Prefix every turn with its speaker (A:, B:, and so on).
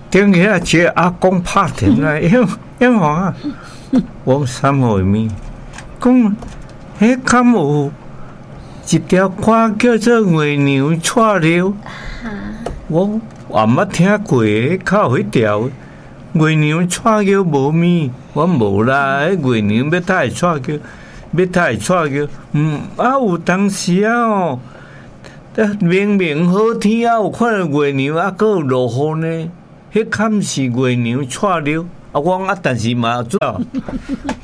A: 顶起来一个阿公拍电来，英皇啊，我三岁面讲，迄敢有一条歌叫做《月娘带柳》，我也捌听过，靠迄条月娘带柳无咪，我无啦，迄月娘要带带柳，要带带柳，有当时啊哦。明明好天啊，有看到月娘啊，还有落雨呢。迄敢是月娘带柳啊！我但是嘛，